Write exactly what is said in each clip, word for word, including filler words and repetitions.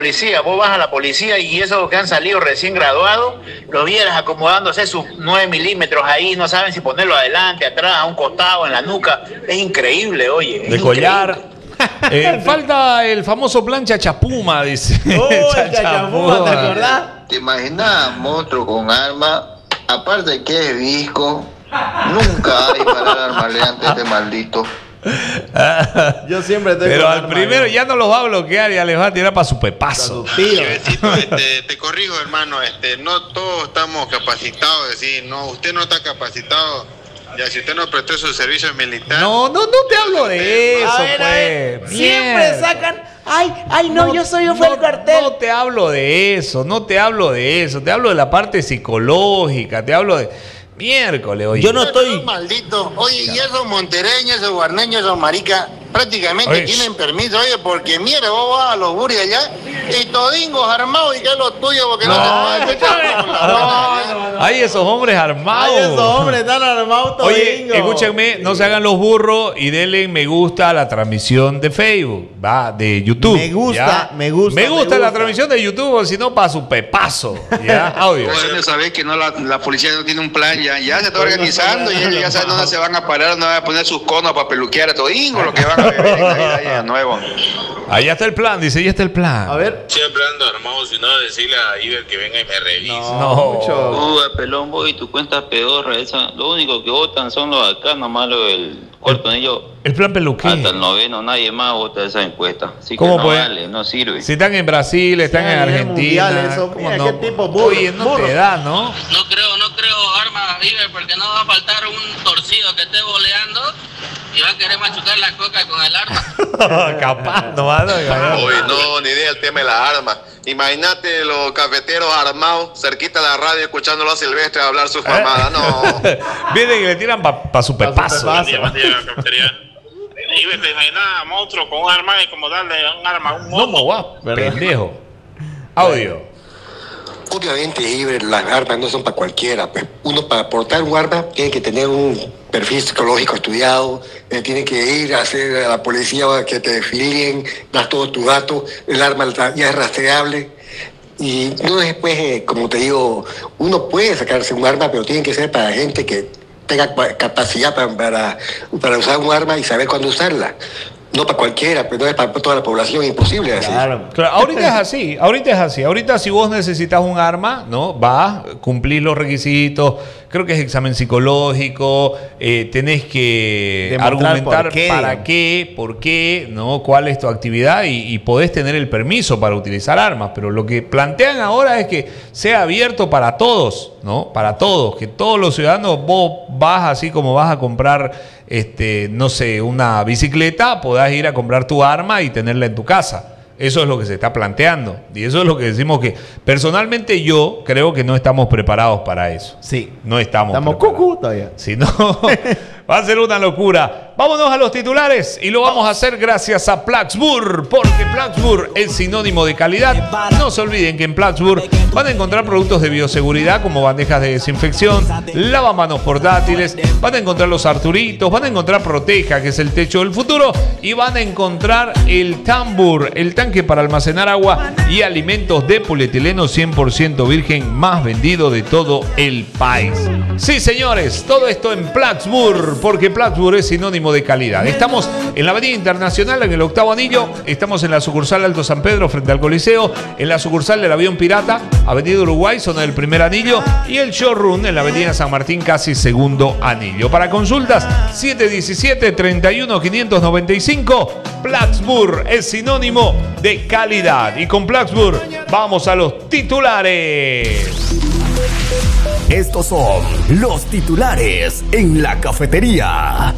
policía, vos vas a la policía y esos que han salido recién graduados, los vieras acomodándose sus nueve milímetros ahí, no saben si ponerlo adelante, atrás, a un costado, en la nuca. Es increíble, oye. De collar. Eh, falta el famoso plan Chachapuma, dice. Oh, Chachapuma, ¿te acordás? ¿Te imaginas monstruo con arma? Aparte de que es visco, nunca hay para armarle ante este maldito. Yo siempre estoy Pero con al arma, primero ¿no? ya no los va a bloquear, ya les va a tirar para su pepazo. Chivecito, este, te corrijo, hermano, este, no todos estamos capacitados, es decir, no, usted no está capacitado. Ya, si usted no prestó su servicio militar. No, no, no te hablo de eso, A ver, a ver, pues. siempre Mierda. sacan. Ay, ay, no, No, yo soy un fue no, el cartel. No te hablo de eso, no te hablo de eso, te hablo de la parte psicológica, te hablo de miércoles, oye. Yo no estoy. Maldito. Oye, y esos montereños, esos guarneños, esos maricas, prácticamente Oye. tienen permiso, oye, porque mira, vos vas a los buris allá y todingos armados y que es lo tuyo, porque no, No, te escúchame. no, no, no. Hay esos hombres armados. Ay, esos hombres están armados todos. Oye, escúchenme, no se hagan los burros y denle me gusta a la transmisión de Facebook, va, de YouTube. Me gusta, ¿ya? me gusta, Me me gusta la gusta. transmisión de YouTube, o si no, para su pepazo. ¿Ya? Audio. Bueno, sabés que no, la, la policía no tiene un plan, ya, ya se está organizando y ellos ya saben dónde se van a parar, dónde van a poner sus conos para peluquear a todingo, lo que van a beber en Navidad y Año Nuevo. Allá está el plan, dice, ahí está el plan. A ver. Siempre ando armado, si no, decirle a Iber que venga y me revise. No. mucho. Uh, pelón, vos y tu cuenta pedorra esa. Lo único que votan son los acá, nomás lo del cuarto anillo. El plan peluquín. Hasta el noveno, nadie más vota esa encuesta. Así que ¿Cómo no pues? vale, no sirve. Si están en Brasil, están Sí, en a nivel Argentina. mundial eso, ¿cómo mira, no? qué tipo burro, Oye, no burro. te da, ¿no? No creo, no creo armas, Iber, porque no va a faltar un torcido que esté boleando y va a querer machucar la coca con el arma. Capaz, no va a Oye, no, ni idea el tema de las armas. Imagínate los cafeteros armados cerquita de la radio escuchándolo a Silvestre hablar sus mamadas. No. Vienen y le tiran para pa su pepazo. pepazo. Iber, te imaginas monstruo con un arma y como darle un arma a un No, mo va, pendejo. Audio. Obviamente, Iber, las armas no son para cualquiera. Pues. Uno para portar un arma tiene que tener un perfil psicológico estudiado, eh, tiene que ir a hacer a la policía que te desfilen, das todos tus datos, el arma ya es rastreable. Y no después, eh, como te digo, uno puede sacarse un arma, pero tiene que ser para gente que tenga capacidad para, para, para usar un arma y saber cuándo usarla. No para cualquiera, pero no es para toda la población, imposible así. Claro. Claro, ahorita es así, ahorita es así. Ahorita si vos necesitas un arma, ¿no? Vas, cumplís los requisitos, creo que es examen psicológico, eh, tenés que Demostrar argumentar por qué, para digamos. qué, por qué, ¿no? Cuál es tu actividad y, y podés tener el permiso para utilizar armas. Pero lo que plantean ahora es que sea abierto para todos, ¿no? Para todos, que todos los ciudadanos, vos vas así como vas a comprar, este, no sé, una bicicleta, podás ir a comprar tu arma y tenerla en tu casa. Eso es lo que se está planteando. Y eso es lo que decimos que, personalmente yo creo que no estamos preparados para eso. Sí. No estamos Estamos preparados. cucú todavía. Si no, va a ser una locura. Vámonos a los titulares y lo vamos a hacer gracias a Plaxburr, porque Plaxburr es sinónimo de calidad. No se olviden que en Plaxburr van a encontrar productos de bioseguridad como bandejas de desinfección, lavamanos portátiles, van a encontrar los Arturitos, van a encontrar Proteja, que es el techo del futuro, y van a encontrar el Tambur, el tanque para almacenar agua y alimentos de polietileno cien por ciento virgen más vendido de todo el país. Sí, señores, todo esto en Plaxburr, porque Plaxburr es sinónimo de calidad. Estamos en la Avenida Internacional, en el octavo anillo. Estamos en la sucursal Alto San Pedro, frente al Coliseo. En la sucursal del Avión Pirata, Avenida Uruguay, zona del primer anillo. Y el showroom en la Avenida San Martín, casi segundo anillo. Para consultas, siete uno siete, tres uno, cinco nueve cinco. Plaxburr es sinónimo de calidad. Y con Plaxburr vamos a los titulares. Estos son los titulares en la cafetería.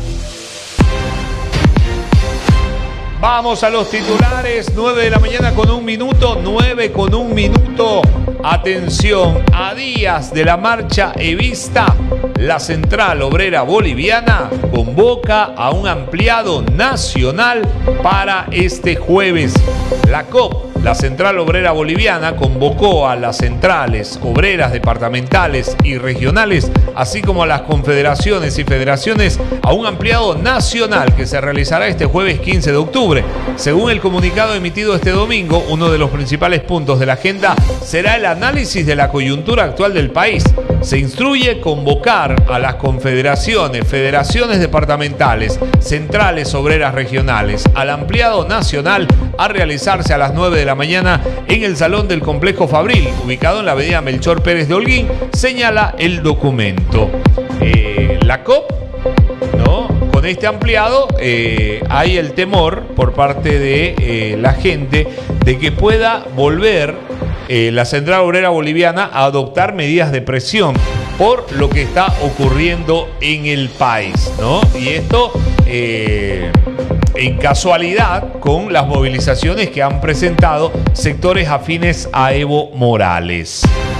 Vamos a los titulares, nueve de la mañana con un minuto, nueve con un minuto. Atención, a días de la marcha evista, la Central Obrera Boliviana convoca a un ampliado nacional para este jueves. La C O P La Central Obrera Boliviana convocó a las centrales obreras departamentales y regionales, así como a las confederaciones y federaciones, a un ampliado nacional que se realizará este jueves quince de octubre. Según el comunicado emitido este domingo, uno de los principales puntos de la agenda será el análisis de la coyuntura actual del país. Se instruye convocar a las confederaciones, federaciones departamentales, centrales obreras regionales, al ampliado nacional a realizarse a las nueve de la mañana en el Salón del Complejo Fabril, ubicado en la avenida Melchor Pérez de Holguín, señala el documento. Eh, la C O P, ¿no? Con este ampliado eh, hay el temor por parte de eh, la gente de que pueda volver eh, la Central Obrera Boliviana a adoptar medidas de presión por lo que está ocurriendo en el país, ¿no? Y esto eh, en casualidad con las movilizaciones que han presentado sectores afines a Evo Morales.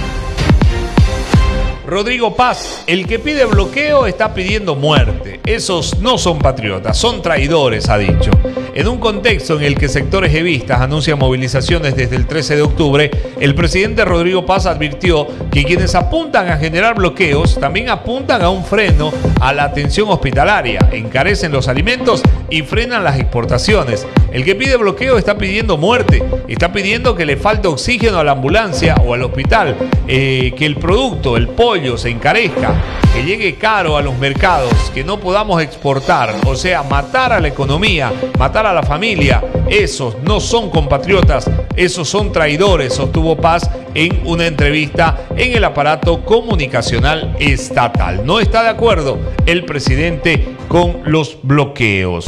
Rodrigo Paz, el que pide bloqueo está pidiendo muerte. Esos no son patriotas, son traidores, ha dicho. En un contexto en el que sectores evistas anuncian movilizaciones desde el trece de octubre, el presidente Rodrigo Paz advirtió que quienes apuntan a generar bloqueos también apuntan a un freno a la atención hospitalaria, encarecen los alimentos y frenan las exportaciones. El que pide bloqueo está pidiendo muerte, está pidiendo que le falte oxígeno a la ambulancia o al hospital, eh, que el producto, el pollo, se encarezca, que llegue caro a los mercados, que no podamos exportar, o sea, matar a la economía, matar a la familia. Esos no son compatriotas, esos son traidores, sostuvo Paz en una entrevista en el aparato comunicacional estatal. No está de acuerdo el presidente con los bloqueos.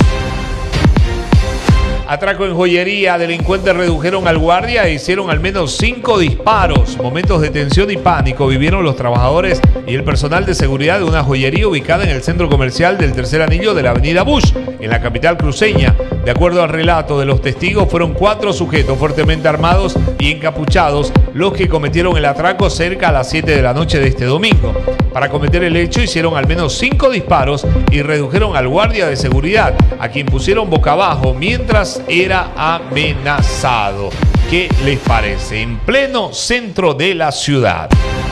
Atraco en joyería, delincuentes redujeron al guardia e hicieron al menos cinco disparos. Momentos de tensión y pánico vivieron los trabajadores y el personal de seguridad de una joyería ubicada en el centro comercial del Tercer Anillo de la avenida Bush, en la capital cruceña. De acuerdo al relato de los testigos, fueron cuatro sujetos fuertemente armados y encapuchados los que cometieron el atraco cerca a las siete de la noche de este domingo. Para cometer el hecho hicieron al menos cinco disparos y redujeron al guardia de seguridad, a quien pusieron boca abajo mientras era amenazado. ¿Qué les parece? En pleno centro de la ciudad.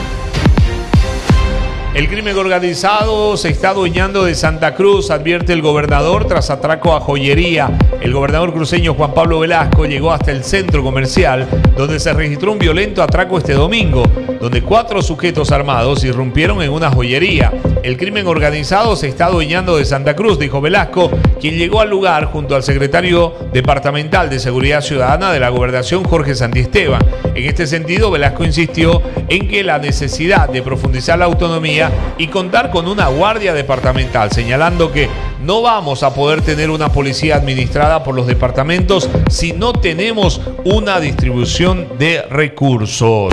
El crimen organizado se está adueñando de Santa Cruz, advierte el gobernador tras atraco a joyería. El gobernador cruceño Juan Pablo Velasco llegó hasta el centro comercial, donde se registró un violento atraco este domingo, donde cuatro sujetos armados irrumpieron en una joyería. El crimen organizado se está adueñando de Santa Cruz, dijo Velasco, quien llegó al lugar junto al secretario departamental de Seguridad Ciudadana de la Gobernación, Jorge Santisteban. En este sentido, Velasco insistió en que la necesidad de profundizar la autonomía y contar con una guardia departamental, señalando que no vamos a poder tener una policía administrada por los departamentos si no tenemos una distribución de recursos.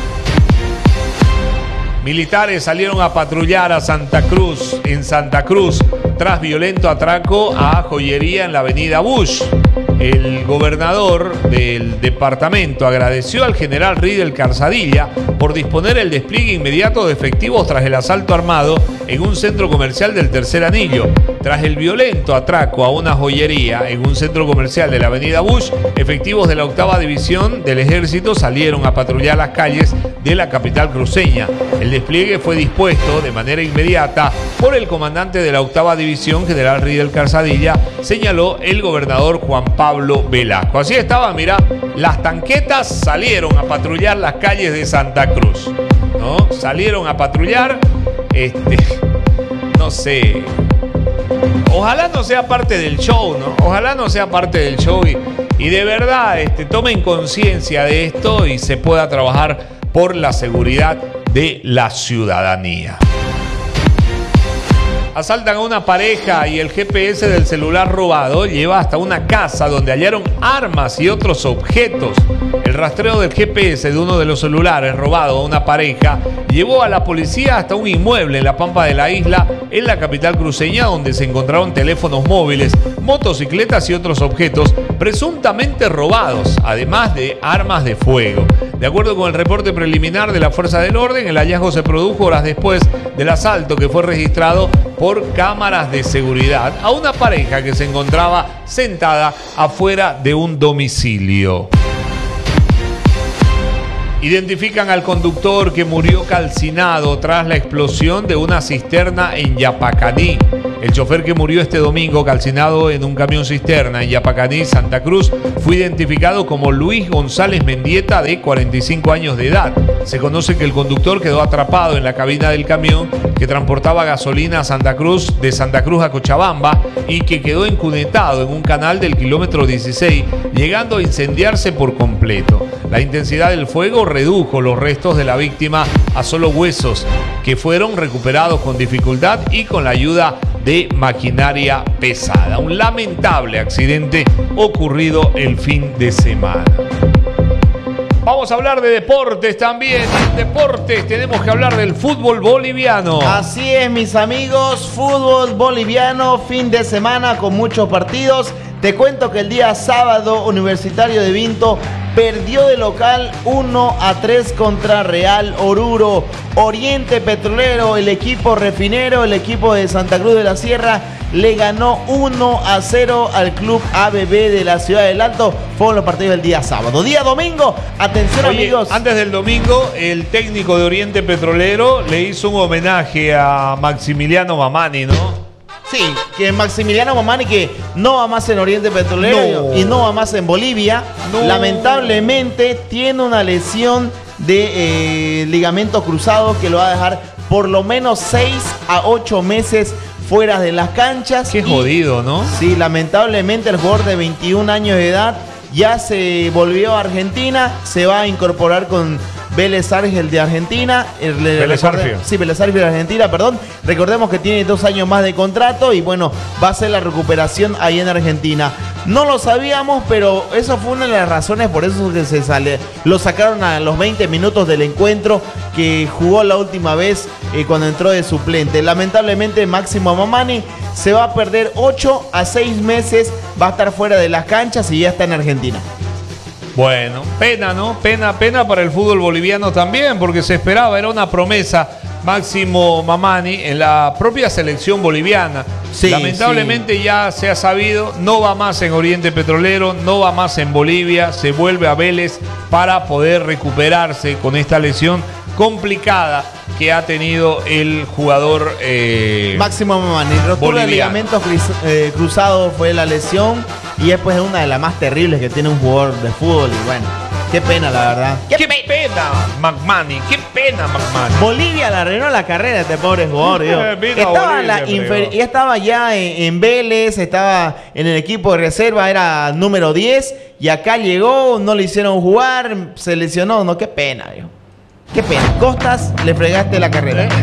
Militares salieron a patrullar a Santa Cruz, en Santa Cruz, tras violento atraco a joyería en la avenida Bush. El gobernador del departamento agradeció al general Riedel Calzadilla por disponer el despliegue inmediato de efectivos tras el asalto armado en un centro comercial del Tercer Anillo. Tras el violento atraco a una joyería en un centro comercial de la avenida Bush, efectivos de la octava división del ejército salieron a patrullar las calles de la capital cruceña. El despliegue fue dispuesto de manera inmediata por el comandante de la octava división, general Riedel Calzadilla, señaló el gobernador Juan Pablo Velasco. Así estaba, mira, las tanquetas salieron a patrullar las calles de Santa Cruz, ¿no? Salieron a patrullar, este, no sé, ojalá no sea parte del show, ¿no? Ojalá no sea parte del show y, y de verdad este, tomen conciencia de esto y se pueda trabajar por la seguridad de la ciudadanía. Asaltan a una pareja y el G P S del celular robado lleva hasta una casa donde hallaron armas y otros objetos. El rastreo del G P S de uno de los celulares robado a una pareja llevó a la policía hasta un inmueble en la Pampa de la Isla, en la capital cruceña, donde se encontraron teléfonos móviles, motocicletas y otros objetos presuntamente robados, además de armas de fuego. De acuerdo con el reporte preliminar de la Fuerza del Orden, el hallazgo se produjo horas después del asalto que fue registrado por cámaras de seguridad a una pareja que se encontraba sentada afuera de un domicilio. Identifican al conductor que murió calcinado tras la explosión de una cisterna en Yapacaní. El chofer que murió este domingo calcinado en un camión cisterna en Yapacaní, Santa Cruz, fue identificado como Luis González Mendieta, de cuarenta y cinco años de edad. Se conoce que el conductor quedó atrapado en la cabina del camión que transportaba gasolina a Santa Cruz, de Santa Cruz a Cochabamba, y que quedó encunetado en un canal del kilómetro dieciséis, llegando a incendiarse por completo. La intensidad del fuego redujo los restos de la víctima a solo huesos, que fueron recuperados con dificultad y con la ayuda de maquinaria pesada. Un lamentable accidente ocurrido el fin de semana. Vamos a hablar de deportes también. En deportes tenemos que hablar del fútbol boliviano. Así es, mis amigos, fútbol boliviano, fin de semana con muchos partidos. Te cuento que el día sábado Universitario de Vinto perdió de local uno a tres contra Real Oruro. Oriente Petrolero, el equipo refinero, el equipo de Santa Cruz de la Sierra, le ganó uno a cero al club A B B de la Ciudad del Alto. Fueron los partidos del día sábado. Día domingo, atención. Oye, amigos. Antes del domingo, el técnico de Oriente Petrolero le hizo un homenaje a Maximiliano Mamani, ¿no? Sí, que Maximiliano Mamani, que no va más en Oriente Petrolero no. y no va más en Bolivia, no. lamentablemente tiene una lesión de eh, ligamento cruzado que lo va a dejar por lo menos seis a ocho meses fuera de las canchas. Qué y, jodido, ¿no? Sí, lamentablemente el jugador de veintiún años de edad ya se volvió a Argentina, se va a incorporar con Vélez Sarsfield de Argentina. Vélez Sarsfield. Sí, Vélez Sarsfield de Argentina, perdón. Recordemos que tiene dos años más de contrato y bueno, va a ser la recuperación ahí en Argentina. No lo sabíamos, pero eso fue una de las razones por eso que se sale. Lo sacaron a los veinte minutos del encuentro que jugó la última vez eh, cuando entró de suplente. Lamentablemente Máximo Mamani se va a perder ocho a seis meses, va a estar fuera de las canchas y ya está en Argentina. Bueno, pena, ¿no? Pena, pena para el fútbol boliviano también, porque se esperaba, era una promesa Máximo Mamani en la propia selección boliviana. Sí, lamentablemente sí. Ya se ha sabido, no va más en Oriente Petrolero, no va más en Bolivia, se vuelve a Vélez para poder recuperarse con esta lesión complicada que ha tenido el jugador eh, Máximo Mamani. Rotura de ligamento eh, cruzado fue la lesión y después es una de las más terribles que tiene un jugador de fútbol y bueno, qué pena la verdad. Qué, qué pena, Mamani, qué pena, Mamani. Bolivia le arruinó la carrera de este pobre jugador. estaba, Bolivia, la infer- ya estaba ya en, en Vélez, estaba en el equipo de reserva, era número diez y acá llegó, no le hicieron jugar, se lesionó, no, qué pena, viejo. Qué pena. Costas, le fregaste la carrera. ¿Eh?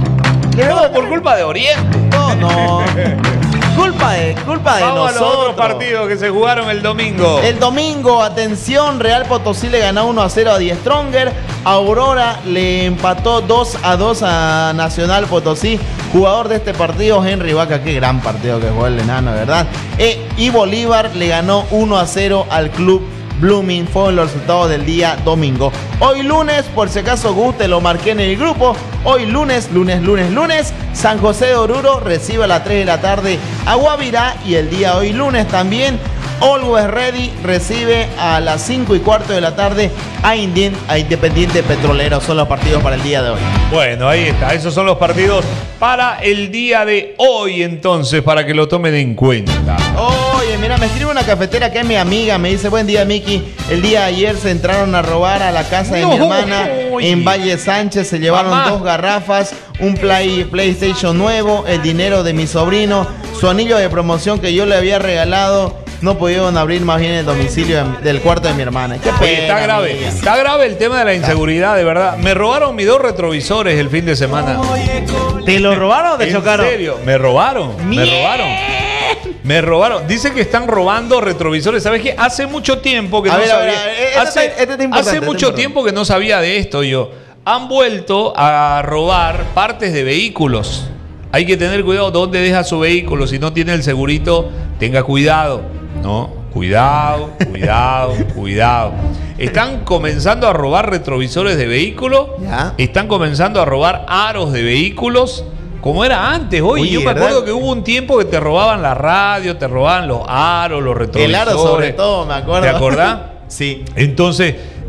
No, por culpa de Oriente. No, no. Culpa de, culpa de Vamos nosotros. A los otros partidos que se jugaron el domingo. El domingo, atención, Real Potosí le ganó uno a cero a Die Stronger. Aurora le empató dos a dos a Nacional Potosí. Jugador de este partido, Henry Vaca. Qué gran partido que jugó el enano, ¿verdad? E, y Bolívar le ganó uno a cero al club Blooming. Fueron los resultados del día domingo. Hoy lunes, por si acaso guste, lo marqué en el grupo. Hoy lunes, lunes, lunes, lunes, San José de Oruro recibe a las tres de la tarde a Guavirá. Y el día hoy lunes también, Always Ready recibe a las cinco y cuarto de la tarde a, Indien, a Independiente Petrolero. Son los partidos para el día de hoy. Bueno, ahí está. Esos son los partidos para el día de hoy, entonces, para que lo tomen en cuenta. Oye, mira, me escribe una cafetera que es mi amiga. Me dice, buen día, Miki. El día de ayer se entraron a robar a la casa de no, mi hermana oye. en Valle Sánchez. Se llevaron Mamá. dos garrafas, un play, PlayStation nuevo, el dinero de mi sobrino, su anillo de promoción que yo le había regalado. No pudieron abrir más bien el domicilio del cuarto de mi hermana. Qué pena, Oye, está grave, amiga. Está grave el tema de la inseguridad, de verdad. Me robaron mis dos retrovisores el fin de semana. ¿Te lo robaron o te chocaron? En serio, me robaron, Bien. me robaron. Me robaron. Dice que están robando retrovisores. ¿Sabes qué? Hace mucho tiempo que a no ver, sabía. Ver, este hace este este hace mucho este tiempo que no sabía de esto yo. Han vuelto a robar partes de vehículos. Hay que tener cuidado dónde deja su vehículo. Si no tiene el segurito, tenga cuidado. No, cuidado, cuidado, cuidado. Están comenzando a robar retrovisores de vehículos. ¿Ya? Están comenzando a robar aros de vehículos. Como era antes, oye, Oye yo me ¿verdad? acuerdo que hubo un tiempo que te robaban la radio, te robaban los aros, los retrovisores. El aro sobre todo, me acuerdo. ¿Te acordás? Sí. Entonces,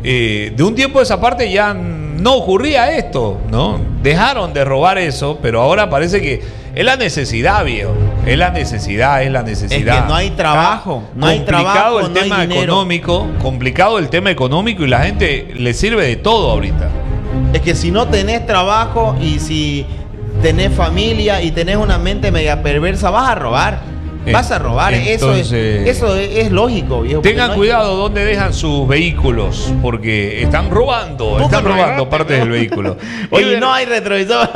eh, de un tiempo a esa parte ya no ocurría esto, ¿no? Dejaron de robar eso, pero ahora parece que es la necesidad, viejo. Es la necesidad, es la necesidad. Es que no hay trabajo, no hay complicado trabajo, el no hay tema dinero. económico, complicado el tema económico y la gente le sirve de todo ahorita. Es que si no tenés trabajo y si tenés familia y tenés una mente media perversa, vas a robar. Vas a robar. Entonces, eso es, eso es, es lógico, viejo. Tengan no hay- cuidado donde dejan sus vehículos, porque están robando, están robando partes del vehículo. Oye, no hay retrovisor.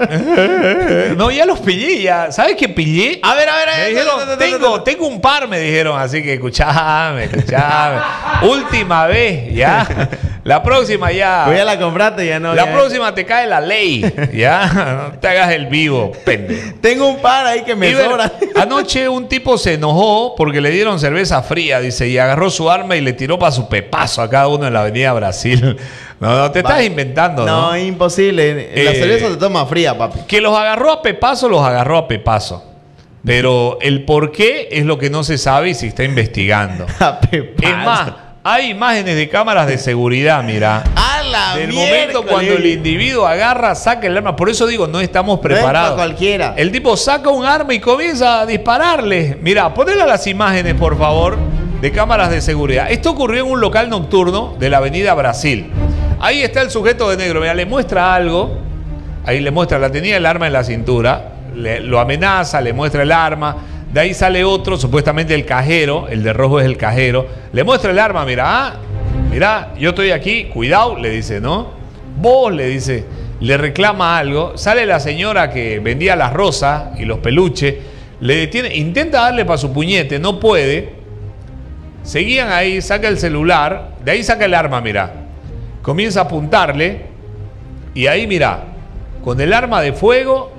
No, ya los pillé, ya. ¿Sabes qué pillé? A ver, a ver, a Me ver. dijeron, no, no, no, tengo, no, no. tengo un par, me dijeron, así que escuchame, escuchame. Última vez, ya. La próxima ya. Pues ya la compraste, ya no. La ya. próxima te cae la ley, ya. No te hagas el vivo, pendejo. Tengo un par ahí que me Y ver, sobra. anoche un tipo se enojó porque le dieron cerveza fría, dice, y agarró su arma y le tiró para su pepazo a cada uno en la avenida Brasil. No, no, te estás Va. inventando, ¿no? No, es imposible. La Eh, cerveza se toma fría, papi. Que los agarró a pepazo, los agarró a pepazo. Pero el por qué es lo que no se sabe y se está investigando. A pepazo. Es más, hay imágenes de cámaras de seguridad, mira. A la Del miércoles. momento cuando el individuo agarra, saca el arma. Por eso digo, no estamos No es preparados. pa' cualquiera. El tipo saca un arma y comienza a dispararle. Mira, ponle las imágenes, por favor, de cámaras de seguridad. Esto ocurrió en un local nocturno de la avenida Brasil. Ahí está el sujeto de negro. Mira, le muestra algo. Ahí le muestra, la tenía el arma en la cintura. Le- lo amenaza, le muestra el arma. De ahí sale otro, supuestamente el cajero. El de rojo es el cajero. Le muestra el arma, mira, ah, mira, yo estoy aquí, cuidado, le dice, ¿no? Vos, le dice, le reclama algo. Sale la señora que vendía las rosas y los peluches. Le detiene, intenta darle para su puñete, no puede. Seguían ahí, saca el celular. De ahí saca el arma, mira. Comienza a apuntarle. Y ahí, mira, con el arma de fuego.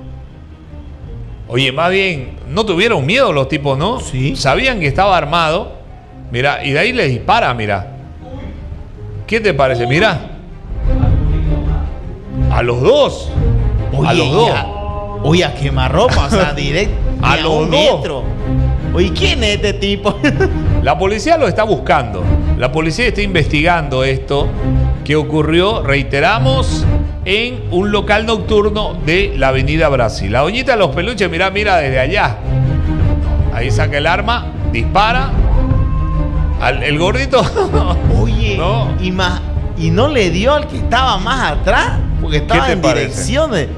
Oye, más bien, no tuvieron miedo los tipos, ¿no? Sí. Sabían que estaba armado. Mira, y de ahí les dispara, mira. ¿Qué te parece? Mira. A los dos. a los dos. ya- Oye, a quemarropa, o sea, directo. A ni los un dos. metro. Oye, ¿quién es este tipo? La policía lo está buscando. La policía está investigando esto que ocurrió, reiteramos, en un local nocturno de la avenida Brasil. La doñita de los peluches, mira, mira desde allá. Ahí saca el arma, dispara. Al, el gordito. Oye, No. y más y no le dio al que estaba más atrás, porque estaba te en parece? direcciones.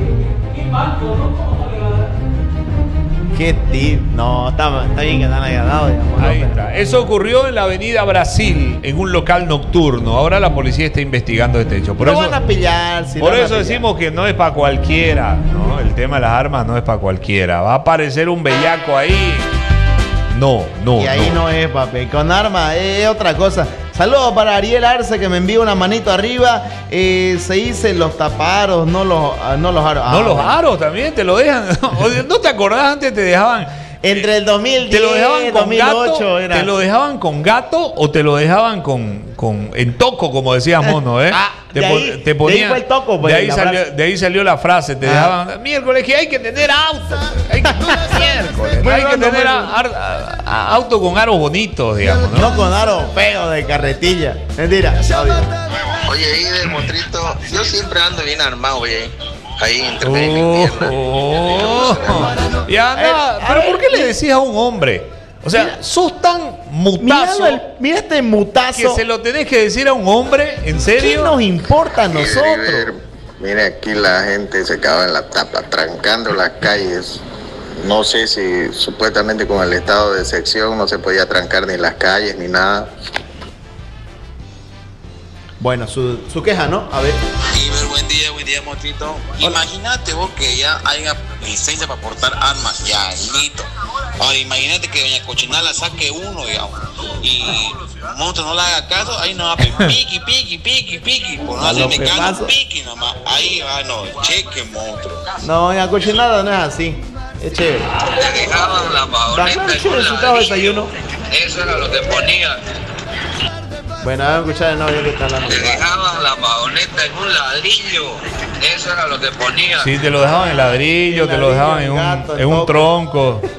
Qué tip. No, está, está bien que están ahí ganado, digamos. ¿no? Ahí Pero- está. Eso ocurrió en la avenida Brasil, en un local nocturno. Ahora la policía está investigando este hecho. Por Lo eso, van a pillar. Si por lo van a eso pillar. decimos que no es para cualquiera, ¿no? El tema de las armas no es para cualquiera. Va a aparecer un bellaco ahí. No, no. Y ahí no, es, papi. Con arma es otra cosa. Saludos para Ariel Arce que me envía una manito arriba. Eh, se dice los taparos, no los, ah, no los aros. No, Ah, los bueno. aros también te lo dejan. Oye, ¿no te acordás antes te dejaban? Entre el dos mil diez ¿Te lo dejaban y con dos mil ocho gato? era. ¿Te lo dejaban con gato o te lo dejaban con, con en toco, como decía Mono, eh? Ah, te, de pon- ahí- te de ahí fue el toco, pues, de, ahí la salió, frase. de ahí salió la frase, te Ah. dejaban, miércoles que hay que tener auto, hay que, miércoles, Muy hay que random, tener muy a- a- a- auto con aros bonitos, digamos, ¿no? No con aros feos de carretilla. Mentira. Obvio. Oye, ahí del mostrito, yo siempre ando bien armado, oye. Ahí entre Oh, medio de mi pierna. oh. Ya anda, Eh, pero eh, ¿por qué le decís a un hombre? O sea, sos tan mutazo Míralo el- mira este que mutazo. se lo tenés que decir a un hombre, ¿en ¿Qué serio? nos importa a nosotros? Mire, aquí la gente se acaba en la tapa, trancando las calles. No sé si supuestamente con el estado de sección no se podía trancar ni las calles ni nada. Bueno, su, su queja, ¿no? A ver. Iber, buen día, buen día, Mostrito. Imagínate vos que ya haya licencia para portar armas, ya, listo. Ahora, imagínate que doña Cochinala saque uno, digamos, y Monstruo no le haga caso, ahí no va a piqui, piqui, piqui, piqui, por no A lo hacerme que caso, pasa. piqui nomás. Ahí va, no, cheque, Monstruo. No, en la cochinada no es así. Es chévere. Le dejaban la Bacán, vagoneta en chévere, un su estado de ladrillo. desayuno. Eso era lo que ponían. Bueno, vamos a escuchar el novio que está hablando. Le dejaban la vagoneta en un ladrillo. Eso era lo que ponían. Sí, te lo dejaban en ladrillo, te lo dejaban en un, gato, en en un toco. tronco.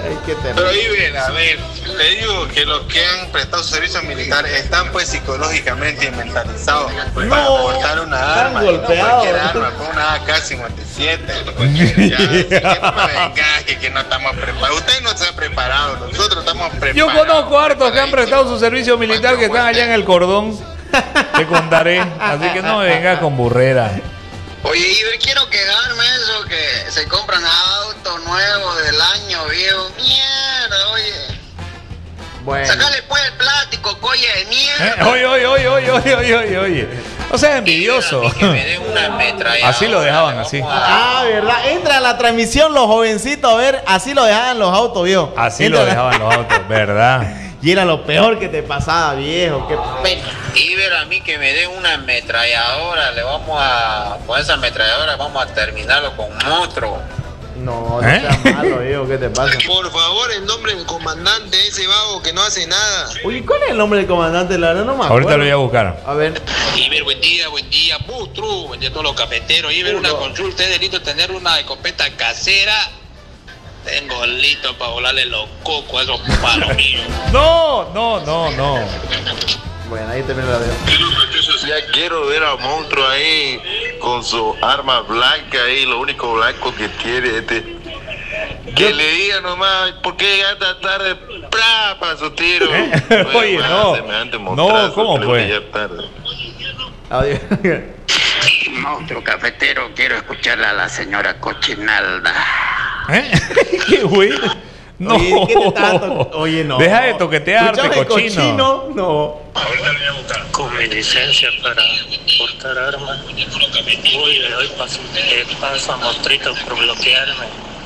Pero Iber, a ver, te digo que los que han prestado su servicio militar están pues psicológicamente y mentalizados para portar una arma, y no cualquier arma, con una A K cincuenta y siete. Ya, así que no me vengas, que, que no estamos preparados. Usted no está preparado, nosotros estamos preparados. Yo conozco hartos que han prestado su servicio militar que están allá en el cordón. Te contaré, así que no me vengas con burrera. Oye, Iber, quiero quedarme eso que se compran autos nuevos del año viejo. Mierda, oye. Bueno. Sacale pues el plástico, coye de mierda. Eh, oye, oye, oye, oye, oye, oye, oye, oye. No seas envidioso. Así lo dejaban, así. Ah, ¿verdad? Entra a la transmisión los jovencitos a ver, así lo dejaban los autos, viejo. Así Entra lo la- dejaban los autos, ¿verdad? Y era lo peor que te pasaba, viejo. Qué pena. Iber, a mí que me den una ametralladora, le vamos a, con esa ametralladora vamos a terminarlo con monstruo. No, no ¿Eh? seas malo, viejo. ¿Qué te pasa? Por favor, el nombre del comandante, ese vago que no hace nada. Oye, ¿cuál es el nombre del comandante? La verdad no me acuerdo. Ahorita lo voy a buscar. A ver. Iber, buen día, buen día, monstruo, buen día a todos los cafeteros. Iber, una consulta, ¿es delito tener una escopeta casera? Tengo listo para volarle los cocos a esos palos míos. No, no, no, no. Bueno, ahí termina la video. Ya quiero ver a monstruo ahí con su arma blanca ahí, lo único blanco que tiene este. Que le diga nomás, ¿por qué llega tan tarde? ¡Pra! Para su tiro. Oye, no. No, ¿cómo fue? Audio. Monstruo cafetero, quiero escucharle a la señora Cochinalda. ¿Eh? ¿Qué güey? No. Oye, ¿qué te estás to- Oye, no. Deja de toquetearte, Escúchame, cochino. cochino. No. Con mi licencia para portar armas, voy y le doy paso, eh, paso a Mostrito por bloquearme.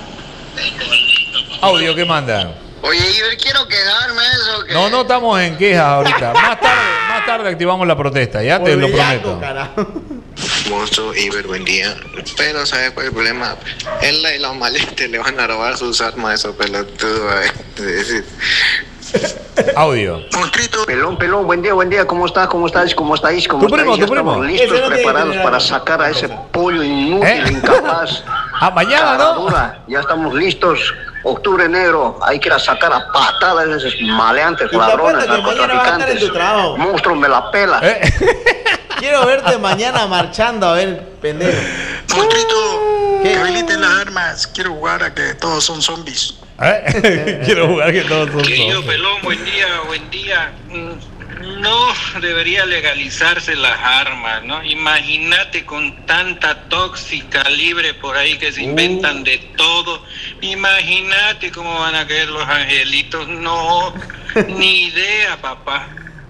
Audio, ¿qué manda? Oye, Iber, quiero quedarme eso que... No, no estamos en quejas ahorita. Más tarde, más tarde activamos la protesta, ya te lo prometo. Monstruo, Iber, buen día. Pero, ¿sabes cuál es el problema? Él y los maletes le van a robar sus armas a esos pelotudos. eh. Audio. Monstruito. Pelón, pelón, buen día, buen día. ¿Cómo estás? ¿Cómo estás? ¿Cómo estáis? ¿Cómo Tu primo, estáis? Ya tu primo. estamos listos, Ese no tiene preparados que tener para algo. sacar a ese pollo inútil, ¿Eh? incapaz. Ah, mañana, ¿no? Caradura. Ya estamos listos. Octubre negro. Hay que ir a sacar a patadas a esos maleantes, Y te ladrones, apuesto que mañana vas a estar en narcotraficantes. tu trabajo. Monstruo, me la pela. Quiero verte mañana marchando, a ver, pendejo. Monstruito, que habiliten las armas. Quiero jugar a que todos son zombies. ¿Eh? Quiero jugar que todos son Querido zombies. Pelón, buen día, buen día. Mm, No debería legalizarse las armas, ¿no? Imagínate con tanta tóxica libre por ahí que se inventan de todo. Imagínate cómo van a caer los angelitos. No, ni idea, papá.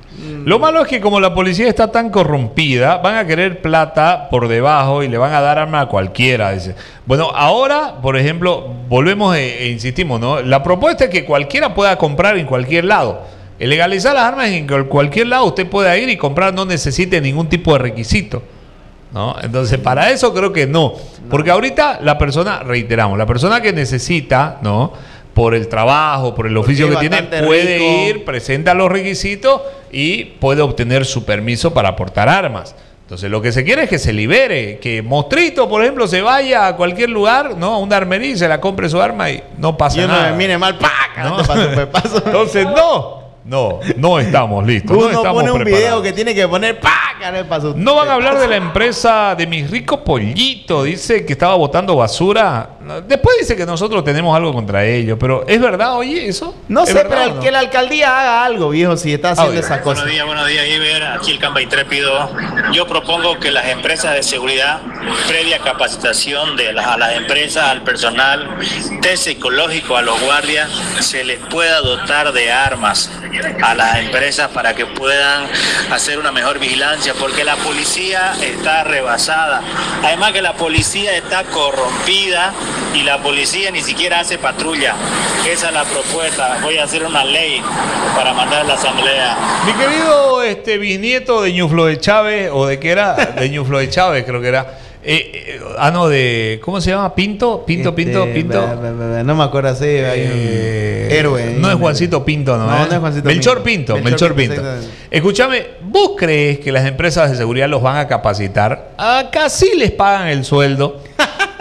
Lo malo es que como la policía está tan corrompida, van a querer plata por debajo y le van a dar arma a cualquiera. Dice. Bueno, ahora, por ejemplo, volvemos e, e insistimos, ¿no? La propuesta es que cualquiera pueda comprar en cualquier lado. El legalizar las armas en cual- cualquier lado usted pueda ir y comprar, no necesite ningún tipo de requisito, ¿no? Entonces, para eso creo que no. Porque ahorita la persona, reiteramos, la persona que necesita, ¿no? Por el trabajo, por el oficio es que tiene, bastante puede rico. ir, presenta los requisitos y puede obtener su permiso para portar armas. Entonces, lo que se quiere es que se libere, que Mostrito, por ejemplo, se vaya a cualquier lugar, ¿no? A una armería y se la compre su arma y no pasa Y uno nada. me mire mal, ¡pac! ¿No? Te paso un pepazo. Entonces, no, no, no estamos listos. no Uno estamos pone un preparados. video que tiene que poner ¡pac! Le paso un No van a hablar de pepazo. la empresa de mi rico pollito. Dice que estaba botando basura. Después dice que nosotros tenemos algo contra ellos. Pero ¿es verdad, oye, eso? No ¿Es sé, verdad pero o el- no? que la alcaldía haga algo, viejo, si está haciendo Audio. esas cosas. Buenos días, buenos días, Iber. Aquí el Camba Intrépido. Yo propongo que las empresas de seguridad, previa capacitación de las, a las empresas, al personal, test psicológico a los guardias, se les pueda dotar de armas a las empresas para que puedan hacer una mejor vigilancia, porque la policía está rebasada. Además que la policía está corrompida y la policía ni siquiera hace patrulla. Esa es la propuesta. Voy a hacer una ley para mandar a la asamblea. Mi querido este, bisnieto de Ñuflo de Chávez, o de qué era, de Ñuflo de Chávez creo que era. Eh, eh, ah, no, de. ¿Cómo se llama? ¿Pinto? ¿Pinto, Pinto, Este, Pinto? be- be- be- No me acuerdo así, hay un héroe. No es Juancito Pinto, ¿no? No, ¿eh? no es Juancito Melchor Pinto. Pinto. Melchor Melchor Pinto. Pinto, exactamente. Escúchame, ¿vos crees que las empresas de seguridad los van a capacitar? Acá sí les pagan el sueldo.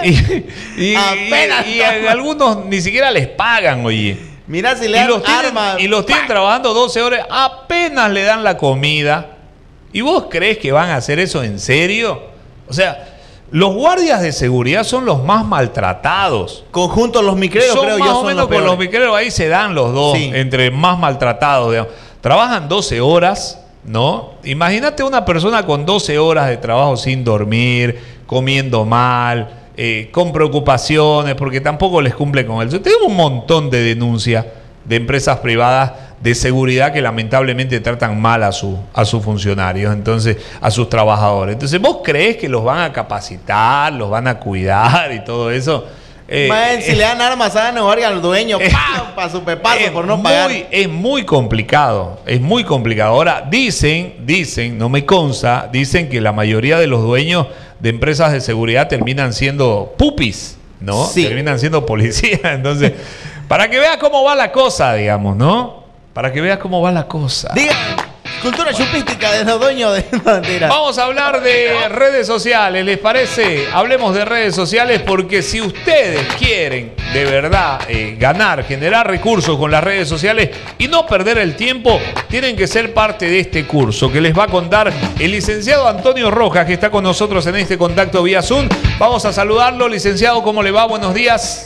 y, y, y, y a algunos ni siquiera les pagan, oye. Mirá si le y dan los tienen, armas. y los tienen trabajando doce horas, apenas le dan la comida. ¿Y vos crees que van a hacer eso en serio? O sea, los guardias de seguridad son los más maltratados. Conjunto los micreros, son creo más yo, o son menos los con los peores. micreros ahí se dan los dos, Sí. entre más maltratados, digamos. Trabajan doce horas, ¿no? Imagínate una persona con doce horas de trabajo sin dormir, comiendo mal, eh, con preocupaciones, porque tampoco les cumple con eso. Tengo un montón de denuncias de empresas privadas de seguridad que lamentablemente tratan mal a, su, a sus funcionarios, entonces a sus trabajadores. Entonces, ¿vos crees que los van a capacitar, los van a cuidar y todo eso? Eh, Man, si eh, le dan armas a Ana Vargas al dueño, ¡pam! Para su pepazo por no muy, pagar. es muy complicado, es muy complicado. Ahora, dicen, dicen, no me consta, dicen que la mayoría de los dueños de empresas de seguridad terminan siendo pupis, ¿no? Sí. Terminan siendo policías. Entonces, para que veas cómo va la cosa, digamos, ¿no? Para que veas cómo va la cosa. Diga, cultura chupística de los dueños de bandera. Vamos a hablar de redes sociales, ¿les parece? Hablemos de redes sociales porque si ustedes quieren de verdad eh, ganar, generar recursos con las redes sociales y no perder el tiempo, tienen que ser parte de este curso que les va a contar el licenciado Antonio Rojas, que está con nosotros en este contacto vía Zoom. Vamos a saludarlo. Licenciado, ¿cómo le va? Buenos días.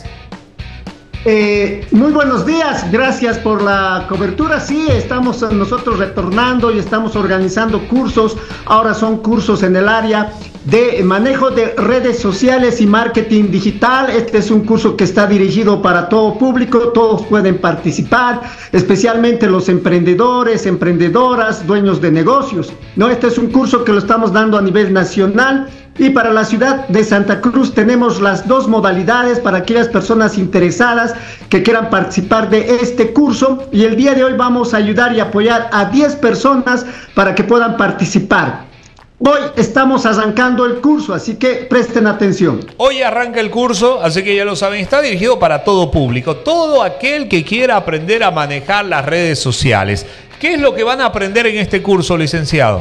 Eh, muy buenos días, gracias por la cobertura. Sí, estamos nosotros retornando y estamos organizando cursos. Ahora son cursos en el área de manejo de redes sociales y marketing digital. Este es un curso que está dirigido para todo público, todos pueden participar, especialmente los emprendedores, emprendedoras, dueños de negocios, ¿no? Este es un curso que lo estamos dando a nivel nacional. Y para la ciudad de Santa Cruz tenemos las dos modalidades para aquellas personas interesadas que quieran participar de este curso. Y el día de hoy vamos a ayudar y apoyar a diez personas para que puedan participar. Hoy estamos arrancando el curso, así que presten atención. Hoy arranca el curso, así que ya lo saben, está dirigido para todo público, todo aquel que quiera aprender a manejar las redes sociales. ¿Qué es lo que van a aprender en este curso, licenciado?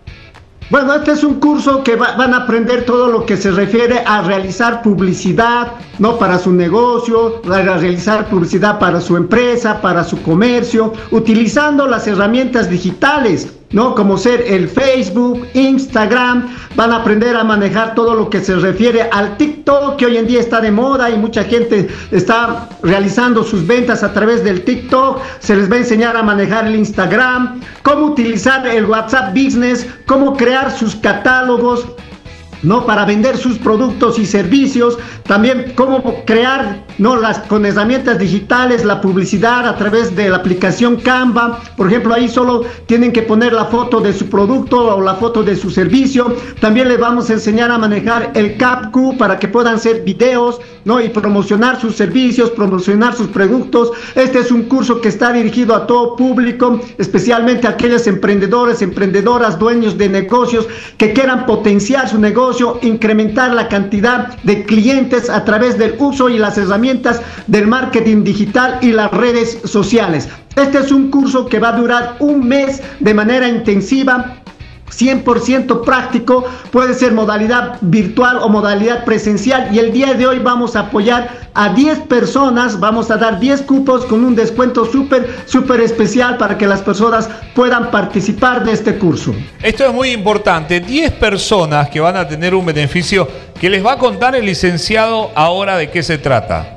Bueno, este es un curso que va, van a aprender todo lo que se refiere a realizar publicidad, ¿no? Para su negocio, a realizar publicidad para su empresa, para su comercio, utilizando las herramientas digitales, ¿no? Como ser el Facebook, Instagram. Van a aprender a manejar todo lo que se refiere al TikTok, que hoy en día está de moda y mucha gente está realizando sus ventas a través del TikTok. Se les va a enseñar a manejar el Instagram, cómo utilizar el WhatsApp Business, cómo crear sus catálogos, ¿no? Para vender sus productos y servicios. También cómo crear, ¿no? Las, con herramientas digitales, la publicidad a través de la aplicación Canva. Por ejemplo, ahí solo tienen que poner la foto de su producto o la foto de su servicio. También les vamos a enseñar a manejar el CapCut para que puedan hacer videos, ¿no? Y promocionar sus servicios, promocionar sus productos. Este es un curso que está dirigido a todo público, especialmente a aquellos emprendedores, emprendedoras, dueños de negocios que quieran potenciar su negocio, incrementar la cantidad de clientes a través del uso y las herramientas del marketing digital y las redes sociales. Este es un curso que va a durar un mes de manera intensiva, cien por ciento práctico, puede ser modalidad virtual o modalidad presencial, y el día de hoy vamos a apoyar a diez personas, vamos a dar diez cupos con un descuento súper, súper especial para que las personas puedan participar de este curso. Esto es muy importante, diez personas que van a tener un beneficio que les va a contar el licenciado ahora de qué se trata.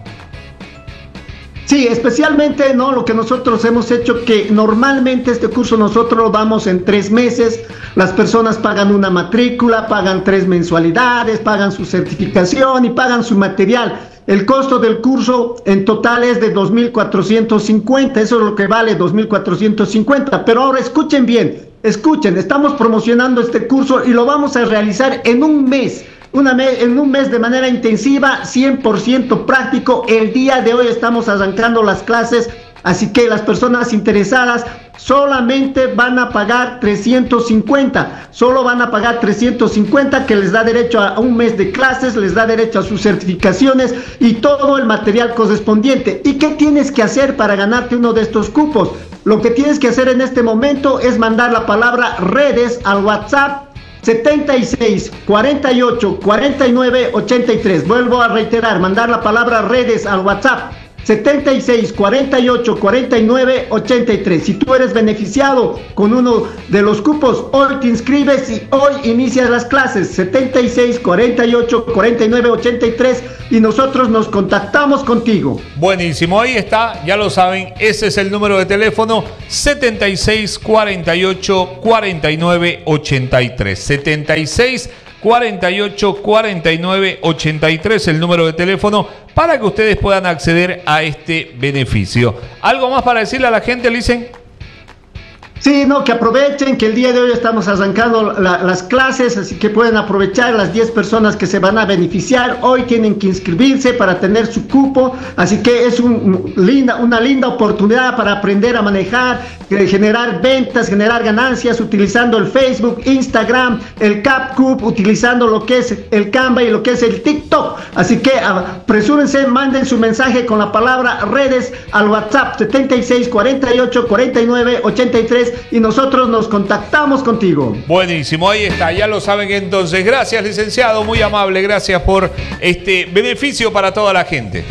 Sí, especialmente, ¿no? Lo que nosotros hemos hecho, que normalmente este curso nosotros lo damos en tres meses. Las personas pagan una matrícula, pagan tres mensualidades, pagan su certificación y pagan su material. El costo del curso en total es de dos mil cuatrocientos cincuenta, eso es lo que vale, dos mil cuatrocientos cincuenta. Pero ahora escuchen bien, escuchen, estamos promocionando este curso y lo vamos a realizar en un mes. Una me en un mes de manera intensiva, cien por ciento práctico. El día de hoy estamos arrancando las clases, así que las personas interesadas solamente van a pagar trescientos cincuenta, solo van a pagar trescientos cincuenta, que les da derecho a un mes de clases, les da derecho a sus certificaciones y todo el material correspondiente. ¿Y qué tienes que hacer para ganarte uno de estos cupos? Lo que tienes que hacer en este momento es mandar la palabra redes al WhatsApp setenta y seis, cuarenta y ocho, cuarenta y nueve, ochenta y tres. Vuelvo a reiterar, mandar la palabra redes al WhatsApp. setenta y seis, cuarenta y ocho, cuarenta y nueve, ochenta y tres. Si tú eres beneficiado con uno de los cupos, hoy te inscribes y hoy inicias las clases. setenta y seis, cuarenta y ocho, cuarenta y nueve, ochenta y tres y nosotros nos contactamos contigo. Buenísimo, ahí está, ya lo saben, ese es el número de teléfono, setenta y seis, cuarenta y ocho, cuarenta y nueve, ochenta y tres. setenta y seis, cuarenta y ocho, cuarenta y nueve, ochenta y tres, el número de teléfono para que ustedes puedan acceder a este beneficio. ¿Algo más para decirle a la gente, Licen? Sí, no, que aprovechen que el día de hoy estamos arrancando la, las clases, así que pueden aprovechar las diez personas que se van a beneficiar. Hoy tienen que inscribirse para tener su cupo, así que es un, linda, una linda oportunidad para aprender a manejar, generar ventas, generar ganancias utilizando el Facebook, Instagram, el CapCup, utilizando lo que es el Canva y lo que es el TikTok. Así que apresúrense, manden su mensaje con la palabra redes al WhatsApp setenta y seis, cuarenta y ocho, cuarenta y nueve, ochenta y tres y nosotros nos contactamos contigo. Buenísimo, ahí está, ya lo saben entonces. Gracias, licenciado, muy amable, gracias por este beneficio para toda la gente.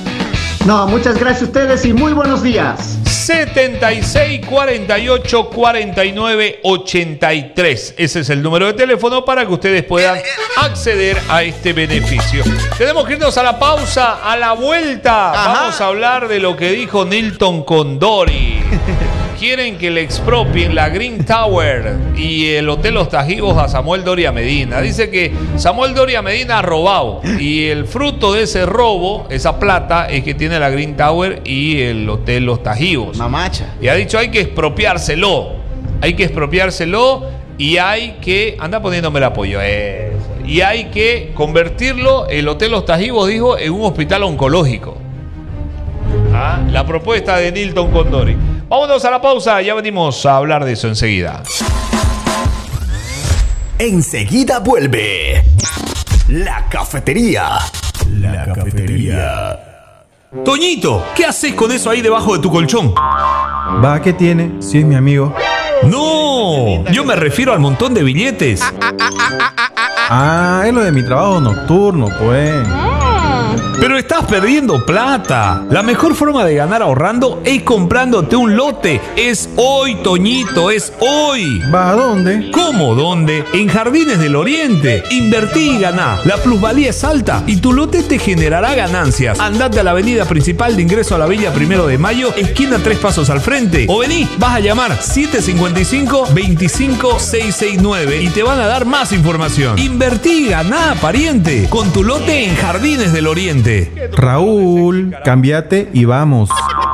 No, muchas gracias a ustedes y muy buenos días. setenta y seis, cuarenta y ocho, cuarenta y nueve, ochenta y tres. Ese es el número de teléfono para que ustedes puedan acceder a este beneficio. Tenemos que irnos a la pausa, a la vuelta. Ajá. Vamos a hablar de lo que dijo Nilton Condori. Quieren que le expropien la Green Tower y el Hotel Los Tajivos a Samuel Doria Medina. Dice que Samuel Doria Medina ha robado y el fruto de ese robo, esa plata, es que tiene la Green Tower y el Hotel Los Tajivos. Mamacha. Y ha dicho hay que expropiárselo. Hay que expropiárselo y hay que... Anda poniéndome el apoyo. Eso. Y hay que convertirlo, el Hotel Los Tajivos, dijo, en un hospital oncológico. Ah, la propuesta de Nilton Condori. Vámonos a la pausa, ya venimos a hablar de eso enseguida. Enseguida vuelve La Cafetería. La Cafetería. Toñito, ¿qué haces con eso ahí debajo de tu colchón? Va, ¿qué tiene? Si es mi amigo. No, yo me refiero al montón de billetes. Ah, es lo de mi trabajo nocturno, pues. Pero estás perdiendo plata. La mejor forma de ganar ahorrando es comprándote un lote. Es hoy, Toñito, es hoy. ¿Va a dónde? ¿Cómo dónde? En Jardines del Oriente. Invertí y ganá. La plusvalía es alta y tu lote te generará ganancias. Andate a la avenida principal de ingreso a la Villa Primero de Mayo, esquina tres pasos al frente. O vení, vas a llamar siete cinco cinco, dos cinco seis seis nueve y te van a dar más información. Invertí y ganá, pariente, con tu lote en Jardines del Oriente. Raúl, cámbiate y vamos.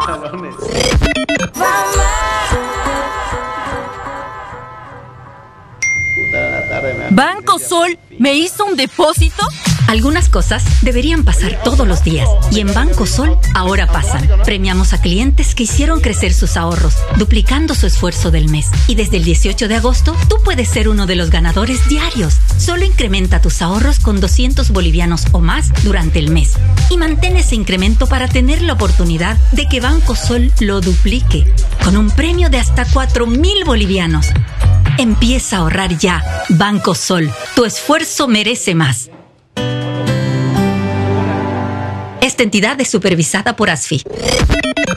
Banco Sol me hizo un depósito. Algunas cosas deberían pasar todos los días y en Banco Sol ahora pasan. Premiamos a clientes que hicieron crecer sus ahorros, duplicando su esfuerzo del mes. Y desde el dieciocho de agosto, tú puedes ser uno de los ganadores diarios. Solo incrementa tus ahorros con doscientos bolivianos o más durante el mes. Y mantén ese incremento para tener la oportunidad de que Banco Sol lo duplique, con un premio de hasta cuatro mil bolivianos. Empieza a ahorrar ya. Banco Sol, tu esfuerzo merece más. Esta entidad es supervisada por ASFI.